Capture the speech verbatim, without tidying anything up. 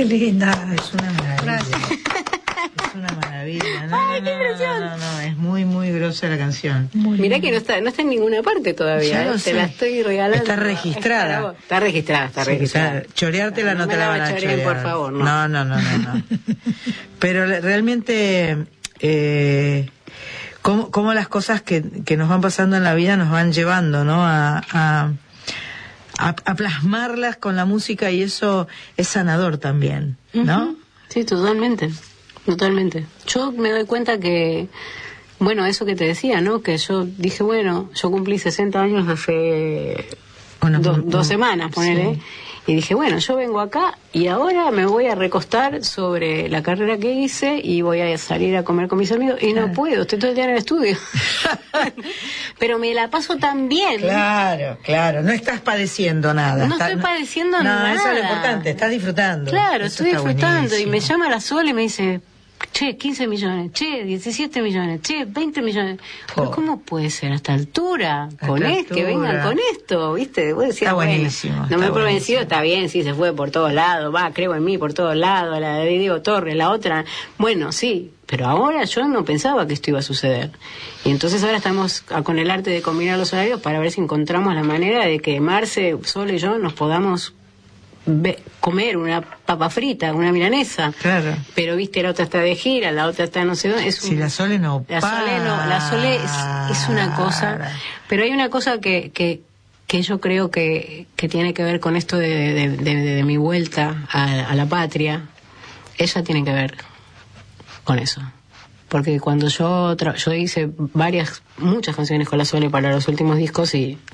Qué linda. Es una maravilla. Gracias. Es una maravilla. No, Ay, no, qué no, impresión. no, no, no, es muy, muy grosa la canción. Muy Mirá linda. que no está, no está en ninguna parte todavía, Ya ¿eh? lo Te sé. la estoy regalando. Está registrada. Es para vos. Está registrada, está Sí, registrada. o sea, choreártela No no, me te la la van a choreen, chorear. por favor, no. No, no, no, no, no. Pero le- realmente, eh, cómo, cómo las cosas que, que nos van pasando en la vida nos van llevando, ¿no? A, a, a, a plasmarlas con la música, y eso es sanador también, ¿no? Ujú. Sí, totalmente, totalmente. Yo me doy cuenta que, bueno, eso que te decía, ¿no? Que yo dije, bueno, yo cumplí sesenta años hace Bueno, do- mm, dos semanas, ponele. sí. Y dije, bueno, yo vengo acá y ahora me voy a recostar sobre la carrera que hice y voy a salir a comer con mis amigos. Y no puedo, estoy todo el día en el estudio. Pero me la paso tan bien. Claro, claro, no estás padeciendo nada. No Está- estoy padeciendo no, nada. No, eso es lo importante, estás disfrutando. Claro, Eso estoy está disfrutando. Y me buenísimo. llama la Sol y me dice, che, quince millones, che, diecisiete millones, che, veinte millones. Pero Oh. ¿cómo puede ser a esta altura? A Con esta esto, que altura. vengan con esto, ¿viste? Vos decías, Está bueno, buenísimo, no está me he convencido, buenísimo. está bien, sí, se fue por todos lados, va, creo en mí por todos lados, la de Diego Torres, la otra, bueno, sí, pero ahora yo no pensaba que esto iba a suceder. Y entonces ahora estamos a- con el arte de combinar los horarios para ver si encontramos la manera de que Marce, Sol y yo nos podamos ve- comer una papa frita, una milanesa. Claro. Pero viste, la otra está de gira, la otra está no sé dónde. Es un- Si la Sole no la Sole no, la Sole es, es una cosa. para. Pero hay una cosa que, que, que yo creo que, que tiene que ver con esto de, de, de, de- de mi vuelta a, a la patria. Ella tiene que ver con eso. Porque cuando yo tra- yo hice varias, muchas canciones con la Sole para los últimos discos y